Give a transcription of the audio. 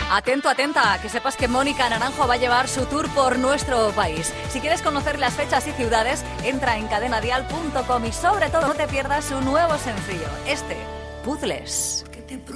Atento, atenta, que sepas que Mónica Naranjo va a llevar su tour por nuestro país. Si quieres conocer las fechas y ciudades, entra en cadenadial.com y sobre todo no te pierdas su nuevo sencillo, Puzzles.